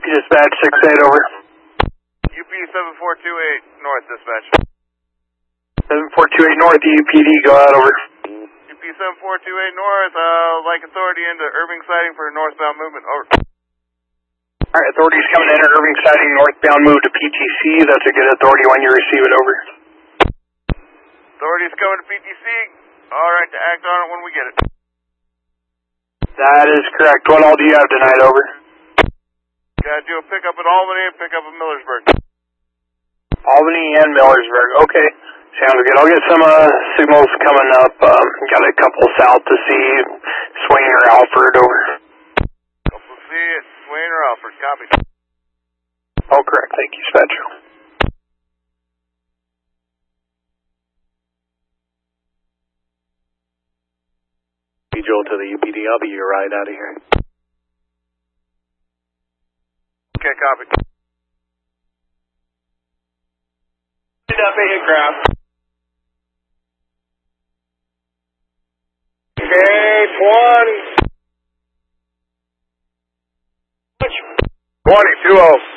Dispatch 6-8, over. UP 7428 North, dispatch. 7428 North, UPD, go out, over. UP 7428 North, like authority into Irving sighting for northbound movement, over. Alright, authority's coming in at Irving sighting, northbound move to PTC. That's a good authority when you receive it, over. Authority's coming to PTC. Alright, to act on it when we get it. That is correct. What all do you have tonight, over? Gotta do a pickup at Albany and pickup at Millersburg. Albany and Millersburg. Okay, sounds good. I'll get some signals coming up. Got a couple south to see Swain or Alfred, over. Couple to see it, Swain or Alfred, copy. Oh, correct. Thank you, dispatch. Joel to the UPD. I'll be your ride out of here. Okay, copy. Up aircraft. Okay, 20. 20, 2-0.